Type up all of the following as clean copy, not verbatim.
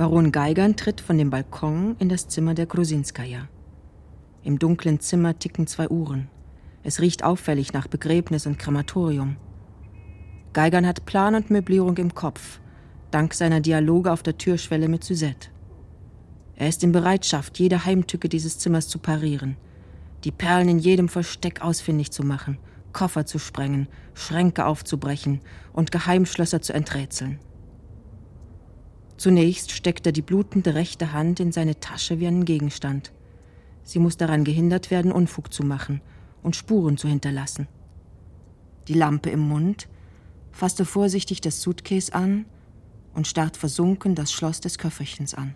Baron Geigern tritt von dem Balkon in das Zimmer der Grusinskaja. Im dunklen Zimmer ticken 2 Uhren. Es riecht auffällig nach Begräbnis und Krematorium. Geigern hat Plan und Möblierung im Kopf, dank seiner Dialoge auf der Türschwelle mit Suzette. Er ist in Bereitschaft, jede Heimtücke dieses Zimmers zu parieren, die Perlen in jedem Versteck ausfindig zu machen, Koffer zu sprengen, Schränke aufzubrechen und Geheimschlösser zu enträtseln. Zunächst steckt er die blutende rechte Hand in seine Tasche wie einen Gegenstand. Sie muss daran gehindert werden, Unfug zu machen und Spuren zu hinterlassen. Die Lampe im Mund, fasst er vorsichtig das Suitcase an und starrt versunken das Schloss des Köfferchens an.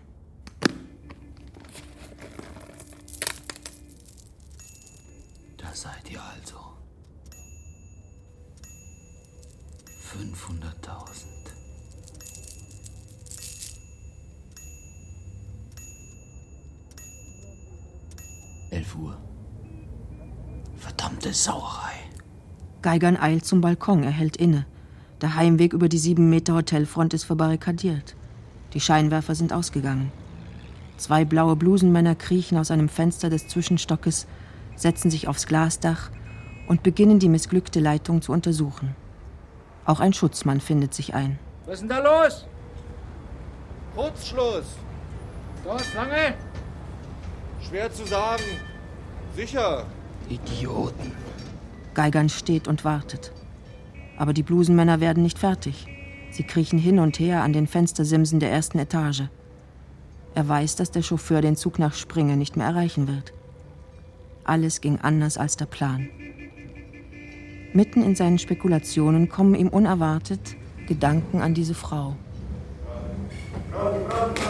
Da seid ihr also. 500.000. Uhr. Verdammte Sauerei. Geigern eilt zum Balkon, er hält inne. Der Heimweg über die 7 Meter Hotelfront ist verbarrikadiert. Die Scheinwerfer sind ausgegangen. 2 blaue Blusenmänner kriechen aus einem Fenster des Zwischenstockes, setzen sich aufs Glasdach und beginnen, die missglückte Leitung zu untersuchen. Auch ein Schutzmann findet sich ein. Was ist denn da los? Kurzschluss. Was, lange? Schwer zu sagen. Sicher. Idioten. Geigern steht und wartet. Aber die Blusenmänner werden nicht fertig. Sie kriechen hin und her an den Fenstersimsen der 1. Etage. Er weiß, dass der Chauffeur den Zug nach Springe nicht mehr erreichen wird. Alles ging anders als der Plan. Mitten in seinen Spekulationen kommen ihm unerwartet Gedanken an diese Frau.